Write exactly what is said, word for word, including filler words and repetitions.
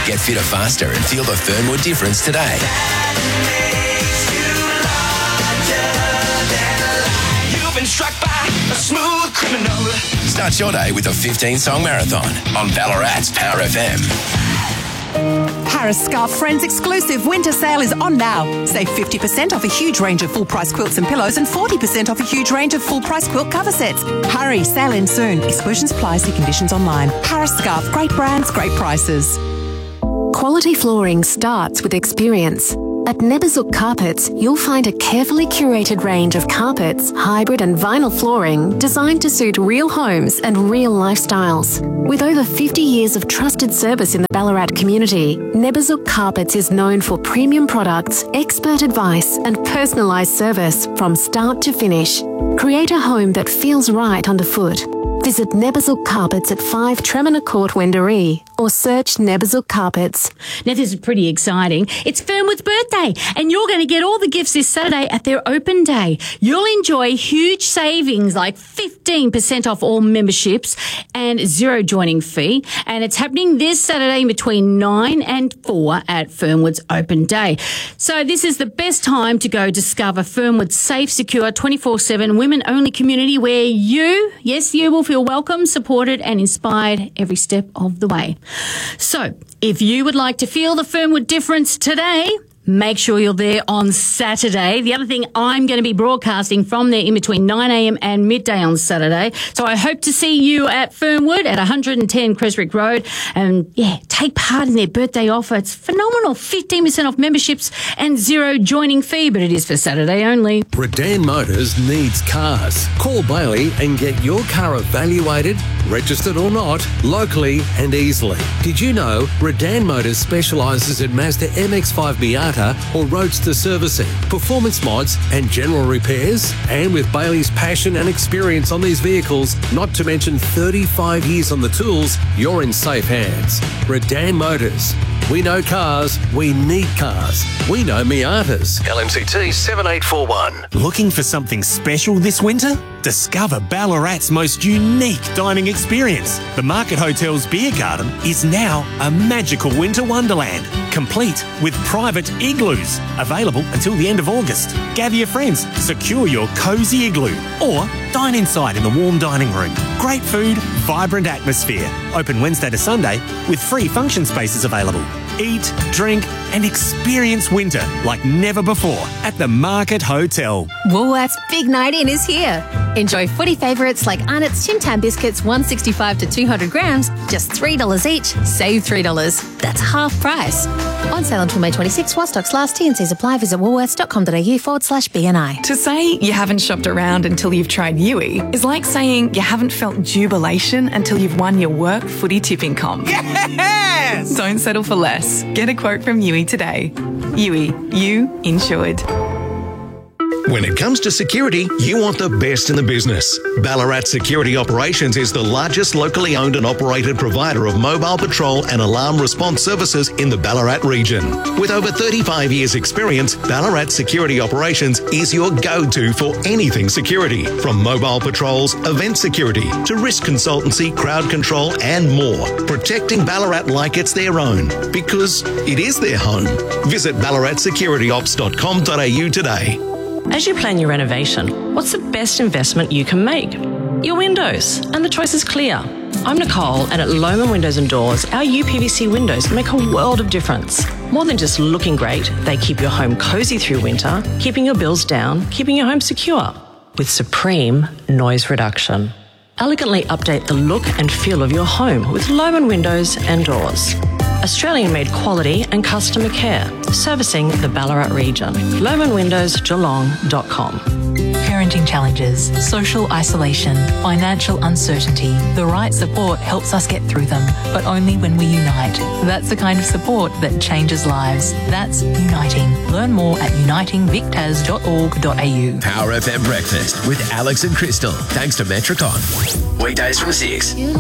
Get fitter faster and feel the Fernwood difference today. You've been struck by a smooth criminal. Start your day with a fifteen-song marathon on Ballarat's Power F M. Harris Scarf Friends exclusive winter sale is on now. Save fifty percent off a huge range of full-price quilts and pillows and forty percent off a huge range of full-price quilt cover sets. Hurry, sale ends soon. Exclusions apply, see conditions online. Harris Scarf, great brands, great prices. Quality flooring starts with experience. At Neberzuk Carpets, you'll find a carefully curated range of carpets, hybrid and vinyl flooring designed to suit real homes and real lifestyles. With over fifty years of trusted service in the Ballarat community, Neberzuk Carpets is known for premium products, expert advice and personalised service from start to finish. Create a home that feels right underfoot. Visit Neberzuk Carpets at five Tremina Court, Wendouree, or search Neberzuk Carpets. Now, this is pretty exciting. It's Fernwood's birthday, and you're going to get all the gifts this Saturday at their open day. You'll enjoy huge savings, like fifteen percent off all memberships and zero joining fee. And it's happening this Saturday between nine and four at Fernwood's open day. So this is the best time to go discover Fernwood's safe, secure, twenty-four seven women-only community where you, yes, you will feel welcome, supported and inspired every step of the way. So, if you would like to feel the Fernwood difference today, make sure you're there on Saturday. The other thing, I'm going to be broadcasting from there in between nine a.m. and midday on Saturday. So I hope to see you at Fernwood at one hundred ten Creswick Road. And yeah, take part in their birthday offer. It's phenomenal. fifteen percent off memberships and zero joining fee, but it is for Saturday only. Redan Motors needs cars. Call Bailey and get your car evaluated, registered or not, locally and easily. Did you know Redan Motors specialises in Mazda M X five Miata or Roadster servicing, performance mods and general repairs? And with Bailey's passion and experience on these vehicles, not to mention thirty-five years on the tools, you're in safe hands. Redan Motors. We know cars, we need cars. We know Miatas. L M C T seven eight four one. Looking for something special this winter? Discover Ballarat's most unique dining experience. The Market Hotel's Beer Garden is now a magical winter wonderland, complete with private igloos, available until the end of August. Gather your friends, secure your cosy igloo, or dine inside in the warm dining room. Great food, vibrant atmosphere. Open Wednesday to Sunday with free function spaces available. Eat, drink and experience winter like never before at the Market Hotel. Woolworths Big Night In is here. Enjoy footy favourites like Arnott's Tim Tam biscuits, one sixty-five to two hundred grams, just three dollars each. Save three dollars. That's half price. On sale until May twenty-sixth while stocks last. T and C's apply. Visit woolworths.com.au forward slash BNI. To say you haven't shopped around until you've tried Yui is like saying you haven't felt jubilation until you've won your work footy tipping comp. Yes! Don't settle for less. Get a quote from Yui today. Yui, you insured. When it comes to security, you want the best in the business. Ballarat Security Operations is the largest locally owned and operated provider of mobile patrol and alarm response services in the Ballarat region. With over thirty-five years experience, Ballarat Security Operations is your go-to for anything security, from mobile patrols, event security, to risk consultancy, crowd control and more. Protecting Ballarat like it's their own, because it is their home. Visit ballarat security ops dot com dot a u today. As you plan your renovation, what's the best investment you can make? Your windows, and the choice is clear. I'm Nicole, and at Lohmann Windows and Doors, our U P V C windows make a world of difference. More than just looking great, they keep your home cosy through winter, keeping your bills down, keeping your home secure, with supreme noise reduction. Elegantly update the look and feel of your home with Lohmann Windows and Doors. Australian-made quality and customer care, servicing the Ballarat region. lohmann windows geelong dot com. Parenting challenges, social isolation, financial uncertainty. The right support helps us get through them, but only when we unite. That's the kind of support that changes lives. That's uniting. Learn more at uniting vic tas dot org dot a u. Power F M Breakfast with Alex and Crystal. Thanks to Metricon. Weekdays from six.